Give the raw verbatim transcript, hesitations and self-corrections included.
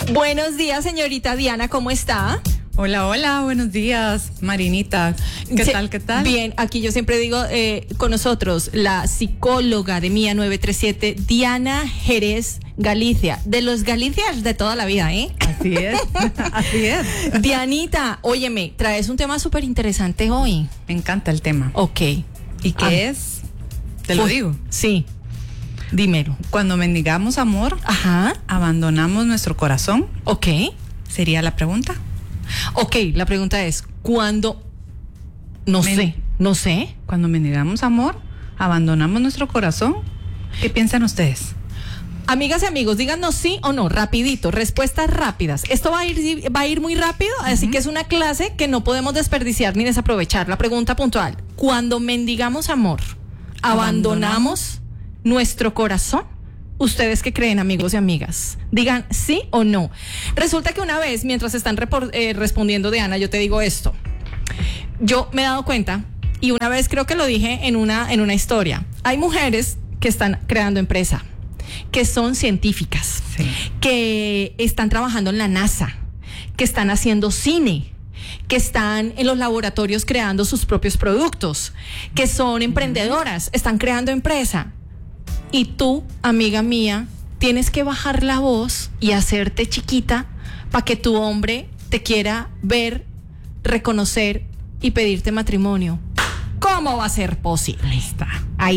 Buenos días, señorita Diana, ¿cómo está? Hola, hola, buenos días, Marinita. ¿Qué Se, tal, qué tal? Bien, aquí yo siempre digo eh, con nosotros la psicóloga de Mía nueve tres siete, Diana Jerez Galicia, de los Galicias de toda la vida, ¿eh? Así es, así es. Dianita, óyeme, traes un tema súper interesante hoy. Me encanta el tema. Ok. ¿Y qué Ah. es? Te lo Uy, digo. Sí, dímelo. Cuando mendigamos amor, Ajá, abandonamos nuestro corazón, ok. sería la pregunta. Ok, la pregunta es, ¿cuándo? No Men- sé, no sé. Cuando mendigamos amor, abandonamos nuestro corazón. ¿Qué piensan ustedes? Amigas y amigos, díganos sí o no, rapidito, respuestas rápidas. Esto va a ir, va a ir muy rápido, así que es una clase que no podemos desperdiciar ni desaprovechar. La pregunta puntual, cuando mendigamos amor, ¿abandonamos nuestro corazón? ¿Ustedes qué creen, amigos y amigas? Digan sí o no. Resulta que una vez, mientras están repor- eh, respondiendo de Ana, yo te digo esto. Yo me he dado cuenta, y una vez creo que lo dije en una, en una historia, hay mujeres que están creando empresa, que son científicas, Sí. que están trabajando en la NASA, que están haciendo cine, que están en los laboratorios creando sus propios productos, que son emprendedoras, están creando empresa. Y tú, amiga mía, tienes que bajar la voz y hacerte chiquita para que tu hombre te quiera ver, reconocer y pedirte matrimonio. ¿Cómo va a ser posible? Ahí está. Ahí